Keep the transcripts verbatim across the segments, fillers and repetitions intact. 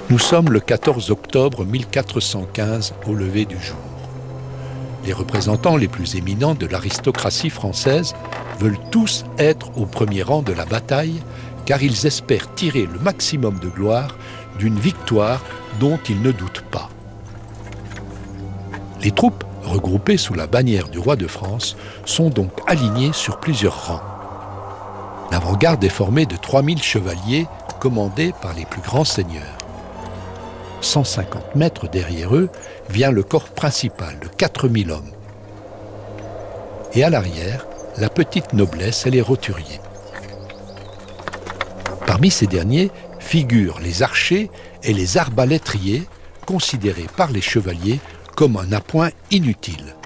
Nous sommes le quatorze octobre mille quatre cent quinze au lever du jour. Les représentants les plus éminents de l'aristocratie française veulent tous être au premier rang de la bataille car ils espèrent tirer le maximum de gloire d'une victoire dont ils ne doutent pas. Les troupes, regroupées sous la bannière du roi de France, sont donc alignées sur plusieurs rangs. L'avant-garde est formée de trois mille chevaliers commandés par les plus grands seigneurs. cent cinquante mètres derrière eux vient le corps principal de quatre mille hommes. Et à l'arrière, la petite noblesse et les roturiers. Parmi ces derniers figurent les archers et les arbalétriers, considérés par les chevaliers comme un appoint inutile.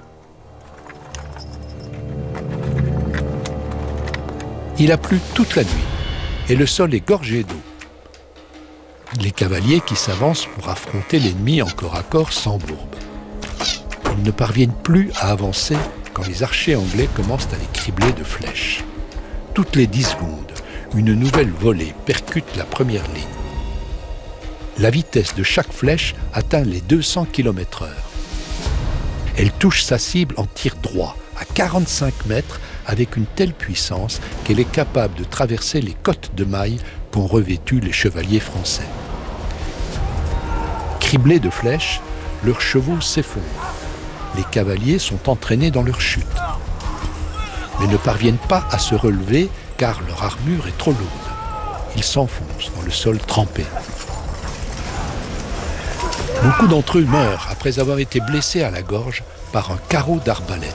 Il a plu toute la nuit et le sol est gorgé d'eau. Les cavaliers qui s'avancent pour affronter l'ennemi en corps à corps s'embourbent. Ils ne parviennent plus à avancer quand les archers anglais commencent à les cribler de flèches. Toutes les dix secondes, une nouvelle volée percute la première ligne. La vitesse de chaque flèche atteint les deux cents kilomètres heure. Elle touche sa cible en tir droit, à quarante-cinq mètres, avec une telle puissance qu'elle est capable de traverser les cottes de mailles qu'ont revêtues les chevaliers français. Criblés de flèches, leurs chevaux s'effondrent. Les cavaliers sont entraînés dans leur chute, mais ne parviennent pas à se relever car leur armure est trop lourde. Ils s'enfoncent dans le sol trempé. Beaucoup d'entre eux meurent après avoir été blessés à la gorge par un carreau d'arbalète.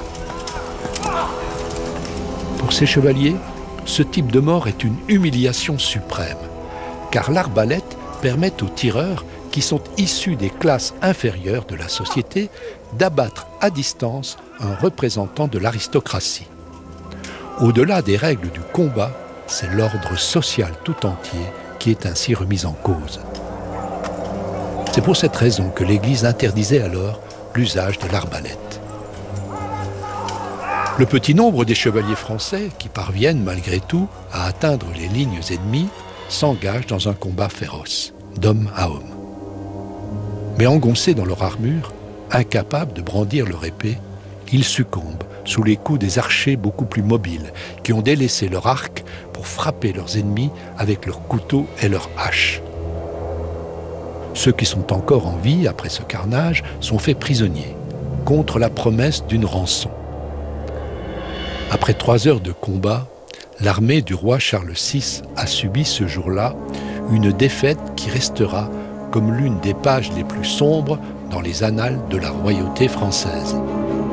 Pour ces chevaliers, ce type de mort est une humiliation suprême, car l'arbalète permet aux tireurs, qui sont issus des classes inférieures de la société, d'abattre à distance un représentant de l'aristocratie. Au-delà des règles du combat, c'est l'ordre social tout entier qui est ainsi remis en cause. C'est pour cette raison que l'Église interdisait alors l'usage de l'arbalète. Le petit nombre des chevaliers français, qui parviennent malgré tout à atteindre les lignes ennemies, s'engagent dans un combat féroce, d'homme à homme. Mais engoncés dans leur armure, incapables de brandir leur épée, ils succombent sous les coups des archers beaucoup plus mobiles, qui ont délaissé leur arc pour frapper leurs ennemis avec leurs couteaux et leurs haches. Ceux qui sont encore en vie après ce carnage sont faits prisonniers, contre la promesse d'une rançon. Après trois heures de combat, l'armée du roi Charles six a subi ce jour-là une défaite qui restera comme l'une des pages les plus sombres dans les annales de la royauté française.